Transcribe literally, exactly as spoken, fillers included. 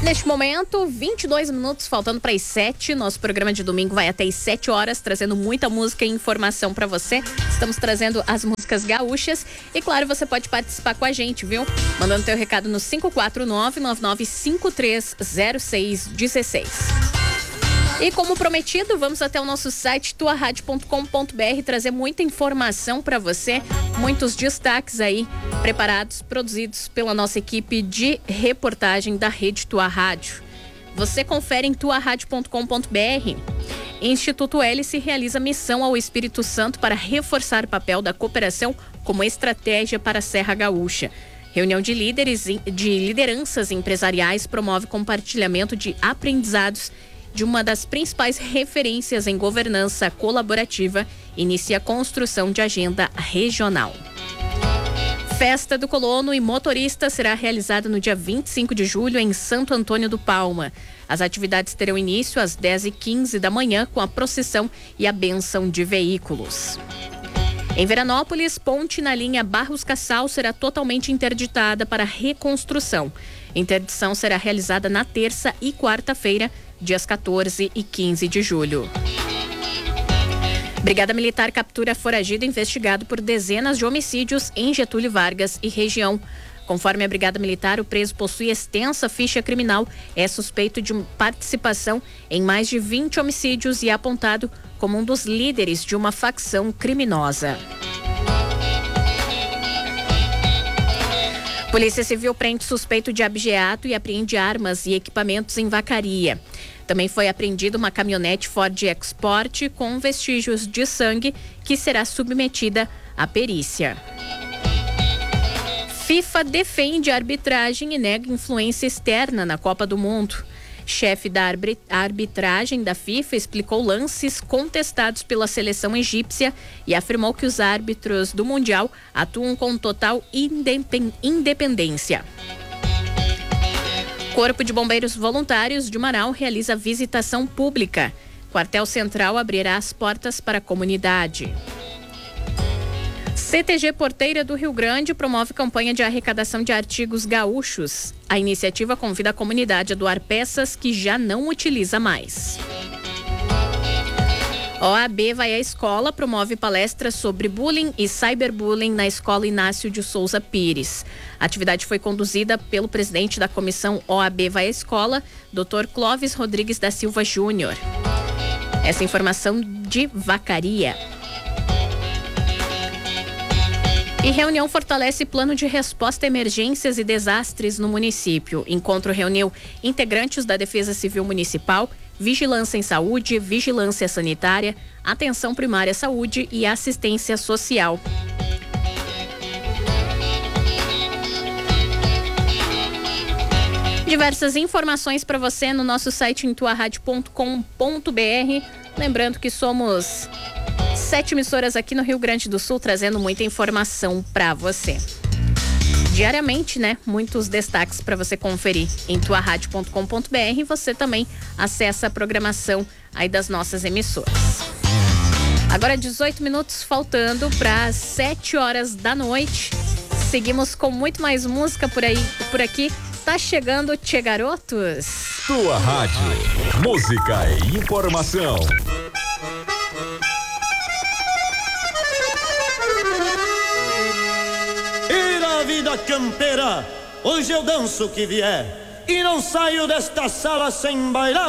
neste momento, vinte e dois minutos, faltando para as sete. Nosso programa de domingo vai até as sete horas, trazendo muita música e informação para você. Estamos trazendo as músicas gaúchas. E claro, você pode participar com a gente, viu? Mandando teu recado no cinco quatro nove, nove nove cinco três zero seis um seis. E como prometido, vamos até o nosso site tua rádio ponto com ponto b r trazer muita informação para você, muitos destaques aí preparados, produzidos pela nossa equipe de reportagem da Rede Tua Rádio. Você confere em tua rádio ponto com ponto b r. Instituto Hélice realiza missão ao Espírito Santo para reforçar o papel da cooperação como estratégia para a Serra Gaúcha. Reunião de líderes de lideranças empresariais promove compartilhamento de aprendizados de uma das principais referências em governança colaborativa, inicia a construção de agenda regional. Festa do Colono e Motorista será realizada no dia vinte e cinco de julho em Santo Antônio do Palma. As atividades terão início às dez e quinze da manhã com a procissão e a bênção de veículos. Em Veranópolis, ponte na linha Barros-Cassal será totalmente interditada para reconstrução. Interdição será realizada na terça e quarta-feira, dias quatorze e quinze de julho. Brigada Militar captura foragido investigado por dezenas de homicídios em Getúlio Vargas e região. Conforme a Brigada Militar, o preso possui extensa ficha criminal, é suspeito de participação em mais de vinte homicídios e é apontado como um dos líderes de uma facção criminosa. Polícia Civil prende suspeito de abigeato e apreende armas e equipamentos em Vacaria. Também foi apreendida uma caminhonete Ford Export com vestígios de sangue que será submetida à perícia. FIFA defende a arbitragem e nega influência externa na Copa do Mundo. Chefe da arbitragem da FIFA explicou lances contestados pela seleção egípcia e afirmou que os árbitros do Mundial atuam com total independência. Corpo de Bombeiros Voluntários de Marau realiza visitação pública. Quartel Central abrirá as portas para a comunidade. C T G Porteira do Rio Grande promove campanha de arrecadação de artigos gaúchos. A iniciativa convida a comunidade a doar peças que já não utiliza mais. O A B Vai à Escola promove palestras sobre bullying e cyberbullying na Escola Inácio de Souza Pires. A atividade foi conduzida pelo presidente da comissão O A B Vai à Escola, doutor Clóvis Rodrigues da Silva Júnior. Essa informação de Vacaria. E reunião fortalece plano de resposta a emergências e desastres no município. Encontro reuniu integrantes da Defesa Civil Municipal, Vigilância em Saúde, Vigilância Sanitária, Atenção Primária à Saúde e Assistência Social. Diversas informações para você no nosso site em tua rádio ponto com ponto b r. Lembrando que somos sete emissoras aqui no Rio Grande do Sul, trazendo muita informação para você. Diariamente, né? Muitos destaques para você conferir em tua rádio ponto com ponto b r. Você também acessa a programação aí das nossas emissoras. Agora dezoito minutos faltando para sete horas da noite. Seguimos com muito mais música por aí, por aqui. Tá chegando Tchê Garotos. Tua rádio, música e informação. Vida campeira, hoje eu danço o que vier e não saio desta sala sem bailar